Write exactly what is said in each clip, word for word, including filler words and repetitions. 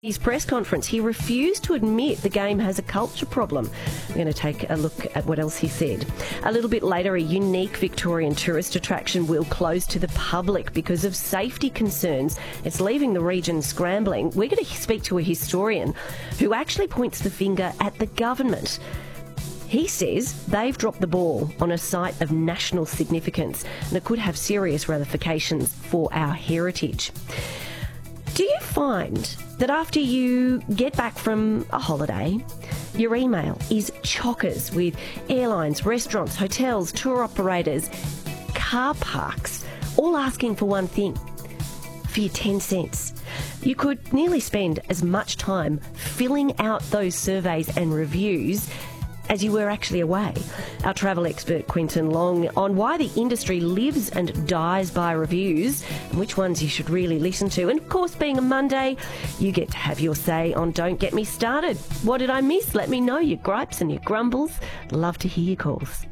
His press conference, he refused to admit the game has a culture problem. We're going to take a look at what else he said. A little bit later, a unique Victorian tourist attraction will close to the public because of safety concerns. It's leaving the region scrambling. We're going to speak to a historian who actually points the finger at the government. He says they've dropped the ball on a site of national significance and it could have serious ramifications for our heritage. Do you find that after you get back from a holiday, your email is chockers with airlines, restaurants, hotels, tour operators, car parks, all asking for one thing, for your ten cents? You could nearly spend as much time filling out those surveys and reviews as you were actually away. Our travel expert Quinton Long on why the industry lives and dies by reviews and which ones you should really listen to. And of course, being a Monday, you get to have your say on Don't Get Me Started. What did I miss? Let me know your gripes and your grumbles. Love to hear your calls.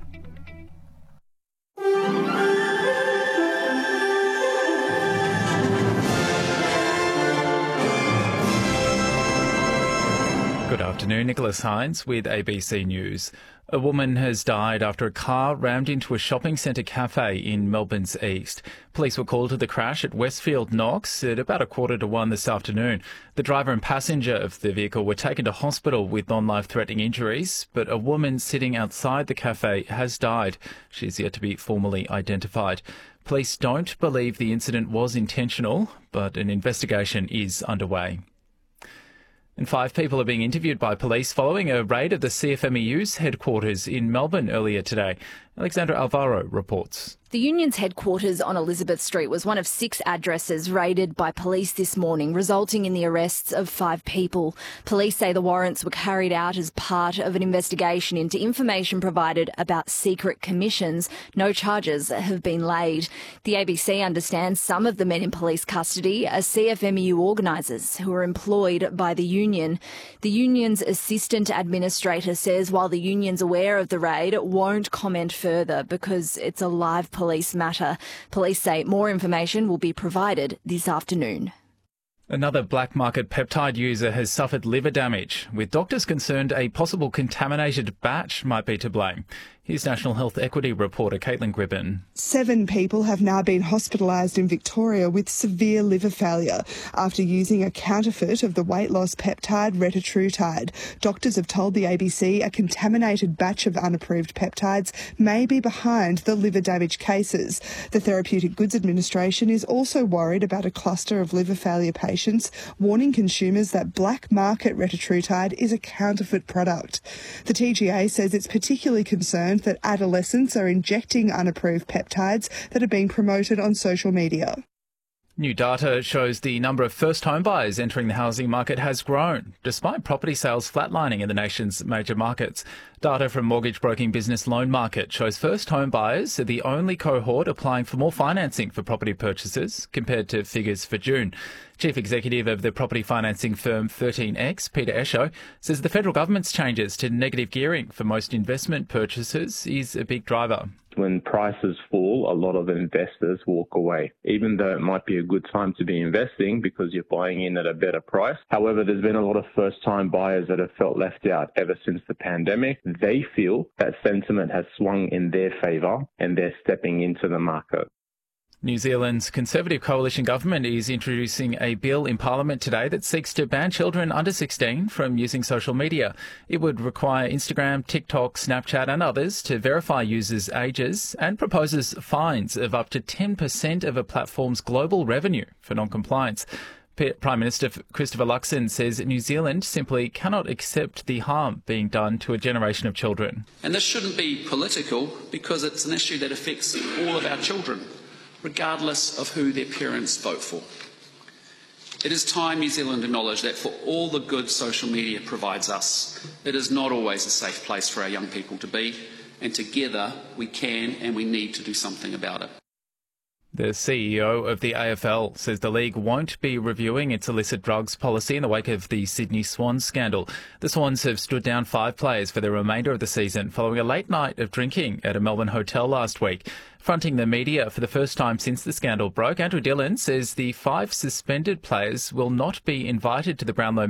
Good afternoon, Nicholas Hines with A B C News. A woman has died after a car rammed into a shopping centre cafe in Melbourne's east. Police were called to the crash at Westfield Knox at about a quarter to one this afternoon. The driver and passenger of the vehicle were taken to hospital with non-life-threatening injuries, but a woman sitting outside the cafe has died. She is yet to be formally identified. Police don't believe the incident was intentional, but an investigation is underway. And five people are being interviewed by police following a raid of the C F M E U's headquarters in Melbourne earlier today. Alexandra Alvaro reports. The union's headquarters on Elizabeth Street was one of six addresses raided by police this morning, resulting in the arrests of five people. Police say the warrants were carried out as part of an investigation into information provided about secret commissions. No charges have been laid. The A B C understands some of the men in police custody are C F M E U organisers who are employed by the union. The union's assistant administrator says while the union's aware of the raid, it won't comment further because it's a live police matter. Police say more information will be provided this afternoon. Another black market peptide user has suffered liver damage, with doctors concerned a possible contaminated batch might be to blame. Here's National Health Equity reporter Caitlin Gribben. Seven people have now been hospitalised in Victoria with severe liver failure after using a counterfeit of the weight loss peptide retatrutide. Doctors have told the A B C a contaminated batch of unapproved peptides may be behind the liver damage cases. The Therapeutic Goods Administration is also worried about a cluster of liver failure patients, warning consumers that black market retatrutide is a counterfeit product. The T G A says it's particularly concerned that adolescents are injecting unapproved peptides that are being promoted on social media. New data shows the number of first home buyers entering the housing market has grown, despite property sales flatlining in the nation's major markets. Data from mortgage broking business Loan Market shows first home buyers are the only cohort applying for more financing for property purchases compared to figures for June. Chief Executive of the property financing firm thirteen X, Peter Esho, says the federal government's changes to negative gearing for most investment purchases is a big driver. When prices fall, a lot of investors walk away, even though it might be a good time to be investing because you're buying in at a better price. However, there's been a lot of first-time buyers that have felt left out ever since the pandemic. They feel that sentiment has swung in their favour and they're stepping into the market. New Zealand's Conservative coalition government is introducing a bill in Parliament today that seeks to ban children under sixteen from using social media. It would require Instagram, TikTok, Snapchat and others to verify users' ages and proposes fines of up to ten percent of a platform's global revenue for non-compliance. Prime Minister Christopher Luxon says New Zealand simply cannot accept the harm being done to a generation of children. And this shouldn't be political because it's an issue that affects all of our children, regardless of who their parents vote for. It is time New Zealand acknowledged that for all the good social media provides us, it is not always a safe place for our young people to be, and together we can and we need to do something about it. The C E O of the A F L says the league won't be reviewing its illicit drugs policy in the wake of the Sydney Swans scandal. The Swans have stood down five players for the remainder of the season following a late night of drinking at a Melbourne hotel last week. Fronting the media for the first time since the scandal broke, Andrew Dillon says the five suspended players will not be invited to the Brownlow